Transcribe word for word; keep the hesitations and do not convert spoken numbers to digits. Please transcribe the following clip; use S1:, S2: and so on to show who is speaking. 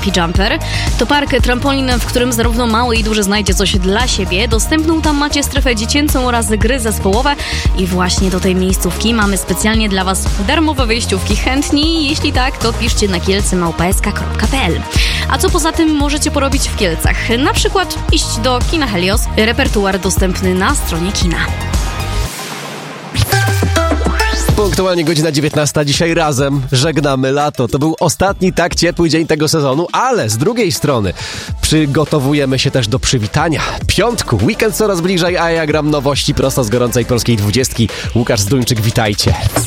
S1: Happy Jumper. To park trampolin, w którym zarówno mały i duży znajdzie coś dla siebie. Dostępną tam macie strefę dziecięcą oraz gry zespołowe i właśnie do tej miejscówki mamy specjalnie dla Was darmowe wejściówki. Chętni? Jeśli tak, to piszcie na kielce małpa s k kropka p l. A co poza tym możecie porobić w Kielcach? Na przykład iść do kina Helios. Repertuar dostępny na stronie kina.
S2: Punktualnie godzina dziewiętnasta. Dzisiaj razem żegnamy lato. To był ostatni tak ciepły dzień tego sezonu, ale z drugiej strony przygotowujemy się też do przywitania piątku. Weekend coraz bliżej, a ja gram nowości prosto z gorącej polskiej dwudziestki. Łukasz Zduńczyk, witajcie.